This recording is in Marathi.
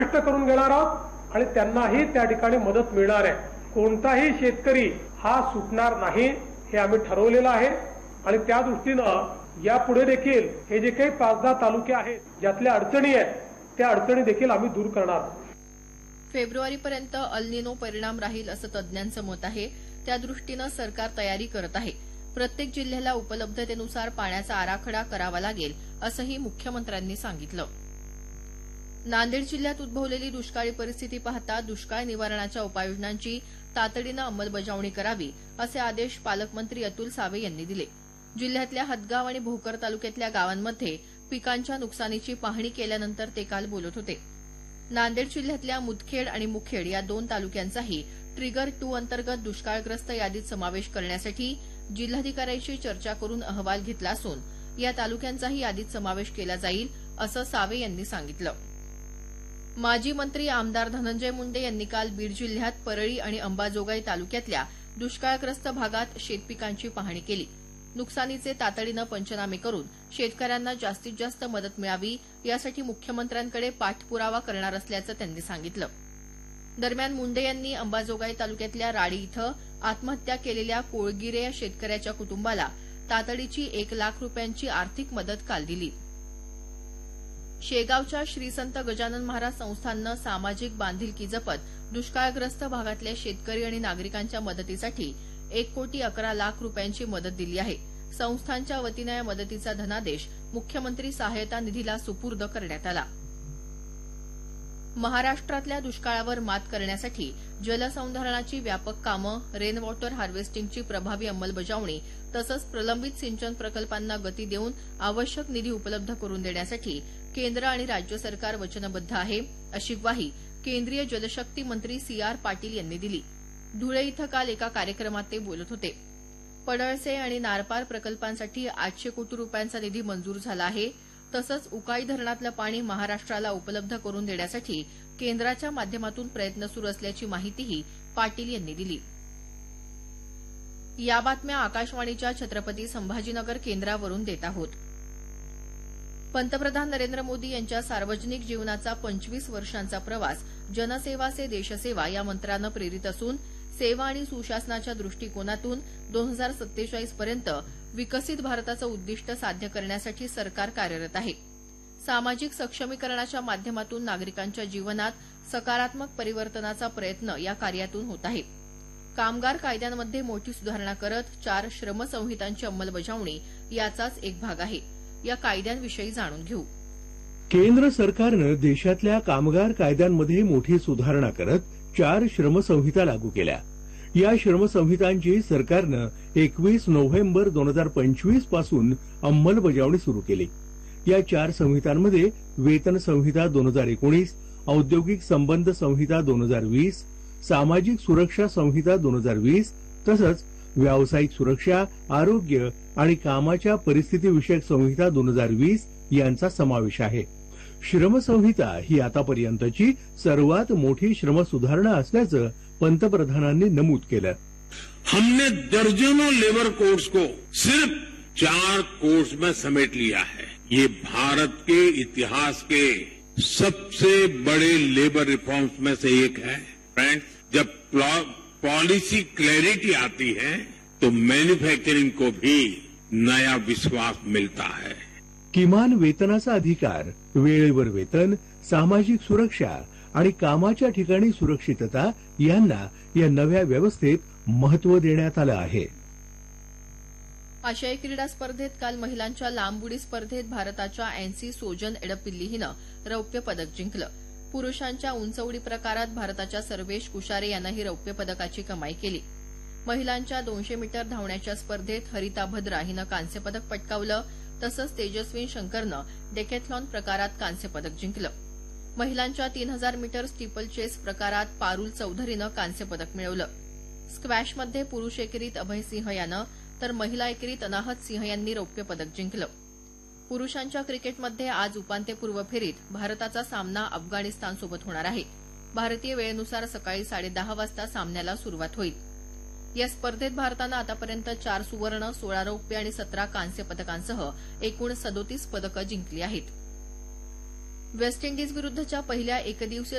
कष्ट करून घेणार आहोत आणि त्यांनाही त्या ठिकाणी मदत मिळणार आहे. कोणताही शेतकरी हा सुटणार नाही हे आम्ही ठरवलेलं आहे आणि त्या दृष्टीनं यापुढे देखील हे जे काही 5-10 तालुके आहेत ज्यातल्या अडचणी आहेत त्या अडचणी देखील आम्ही दूर करणार. फेब्रुवारीपर्यंत अल निनो परिणाम राहील असं तज्ज्ञांचं मत आहे. त्या दृष्टीनं सरकार तयारी करत आहे. प्रत्येक जिल्ह्याला उपलब्धतेनुसार पाण्याचा आराखडा करावा लागेल असंही मुख्यमंत्र्यांनी सांगितलं. नांदेड जिल्ह्यात उद्भवलेली दुष्काळी परिस्थिती पाहता दुष्काळ निवारणाच्या उपाययोजनांची तातडीनं अंमलबजावणी करावी असे आदेश पालकमंत्री अतुल सावे यांनी दिले. जिल्ह्यातल्या हदगाव आणि भोकर तालुक्यातल्या गावांमध्ये पिकांच्या नुकसानीची पाहणी केल्यानंतर ते काल बोलत होते. नांदेड जिल्ह्यातल्या मुदखेड आणि मुखेड या 2 तालुक्यांचाही ट्रिगर 2 अंतर्गत दुष्काळग्रस्त यादीत समावेश करण्यासाठी जिल्हाधिकाऱ्यांशी चर्चा करून अहवाल घेतला असून या तालुक्यांचाही यादीत समावेश केला जाईल असं सावे यांनी सांगितलं. माजी मंत्री आमदार धनंजय मुंडे यांनी काल बीड जिल्ह्यात परळी आणि अंबाजोगाई तालुक्यातल्या दुष्काळग्रस्त भागात शेतपिकांची पाहणी केली. नुकसानीचे तातडीनं पंचनामे करून शेतकऱ्यांना जास्तीत जास्त मदत मिळावी यासाठी मुख्यमंत्र्यांकडे पाठपुरावा करणार असल्याचं त्यांनी सांगितलं. दरम्यान मुंडे यांनी अंबाजोगाई तालुक्यातल्या राडी इथं आत्महत्या केलेल्या कोळगिरे या शेतकऱ्याच्या कुटुंबाला तातडीची 1 लाख रुपयांची आर्थिक मदत काल दिली. शेगावच्या श्री संत गजानन महाराज संस्थाननं सामाजिक बांधिलकी जपत दुष्काळग्रस्त भागातल्या शेतकरी आणि नागरिकांच्या मदतीसाठी 1,11,00,000 रुपयांची मदत दिली आहे. संस्थानच्या वतीनं या मदतीचा धनादेश मुख्यमंत्री सहायता निधीला सुपूर्द करण्यात आला. महाराष्ट्रातल्या दुष्काळावर मात करण्यासाठी जलसंधारणाची व्यापक कामं, रेन वॉटर हार्वेस्टिंगची प्रभावी अंमलबजावणी तसंच प्रलंबित सिंचन प्रकल्पांना गती देऊन आवश्यक निधी उपलब्ध करून देण्यासाठी केंद्र आणि राज्य सरकार वचनबद्ध आहे अशी ग्वाही केंद्रीय जलशक्ती मंत्री CR पाटील यांनी दिली. धुळे इथं काल एका कार्यक्रमात ते बोलत होते. पडळसे आणि नारपार प्रकल्पांसाठी 800 कोटी रुपयांचा निधी मंजूर झाला आहे. तसंच उकाई धरणातलं पाणी महाराष्ट्राला उपलब्ध करून देण्यासाठी केंद्राच्या माध्यमातून प्रयत्न सुरू असल्याची माहितीही पाटील यांनी दिली. या बातम्या आकाशवाणीच्या छत्रपती संभाजीनगर केंद्रावरून देत आहोत. पंतप्रधान नरेंद्र मोदी यांच्या सार्वजनिक जीवनाचा 25 वर्षांचा प्रवास जनसेवा से देशसेवा या मंत्रानं प्रेरित असून सेवा आणि सुशासनाच्या दृष्टिकोनातून 2047 पर्यंत विकसित भारताचं उद्दिष्ट साध्य करण्यासाठी सरकार कार्यरत आहे. सामाजिक सक्षमीकरणाच्या माध्यमातून नागरिकांच्या जीवनात सकारात्मक परिवर्तनाचा प्रयत्न या कार्यातून होत आहे. कामगार कायद्यांमध्ये मोठी सुधारणा करत 4 श्रमसंहितांची अंमलबजावणी याचाच एक भाग आहे. या कायद्यांविषयी जाणून घेऊ. केंद्र सरकारनं देशातल्या कामगार कायद्यांमध्ये मोठी सुधारणा करत 4 श्रमसंहिता लागू केल्या. या श्रमसंहितांची सरकारनं 21 नोव्हेंबर 2025 पासून अंमलबजावणी सुरू केली. या 4 संहितांमध्ये वेतन संहिता 2019, औद्योगिक संबंध संहिता 2020, सामाजिक सुरक्षा संहिता 2020 तसंच व्यावसायिक सुरक्षा, आरोग्य आणि कामाच्या परिस्थितीविषयक संहिता 2020 यांचा समावेश आहे. श्रमसंहिता ही आतापर्यंतची सर्वात मोठी श्रम सुधारणा असल्याचं पंतप्रधानांनी नमूद केलं. हमने दर्जनों लेबर कोड्स को सिर्फ 4 कोड्स में समेट लिया है. ये भारत के इतिहास के सबसे बड़े लेबर रिफॉर्म्स में से एक है. फ्रेंड्स, जब पॉलिसी क्लैरिटी आती है तो मैन्युफैक्चरिंग को भी नया विश्वास मिलता है. किमान वेतनाचा अधिकार, वेळेवर वेतन, सामाजिक सुरक्षा आणि कामाच्या ठिकाणी सुरक्षितता यांना या नव्या व्यवस्थेत महत्त्व देण्यात आलं आहे. आशियाई क्रीडा स्पर्धेत काल महिलांच्या लांब उडी स्पर्धेत भारताच्या एनसी सोजन एडपिल्ली हिनं रौप्य पदक जिंकलं. पुरुषांच्या उंच उडी प्रकारात भारताच्या सर्वेश कुशारे यानंही रौप्य पदकाची कमाई केली. महिलांच्या 200 मीटर धावण्याच्या स्पर्धेत हरिता भद्रा हिनं कांस्य पदक पटकावलं. तसंच तेजस्विन शंकरनं डेकॅथलॉन प्रकारात कांस्य पदक जिंकलं. महिलांच्या 3000 मीटर स्टीपल चेस प्रकारात पारुल चौधरीनं कांस्य पदक मिळवलं. स्क्वॅशमध्ये पुरुष एकेरीत अभय सिंह यानं तर महिला एकेरीत अनाहत सिंह यांनी रौप्य पदक जिंकलं. पुरुषांच्या क्रिकेटमध्ये आज उपांत्यपूर्व फेरीत भारताचा सामना अफगाणिस्तानसोबत होणार आहे. भारतीय वेळेनुसार सकाळी 10:30 वाजता सामन्याला सुरुवात होईल. या स्पर्धेत भारतानं आतापर्यंत 4 सुवर्ण, 16 रौप्य आणि 17 कांस्य पदकांसह एकूण 37 पदकं जिंकली आहेत. वेस्ट इंडिज विरुद्धच्या पहिल्या एकदिवसीय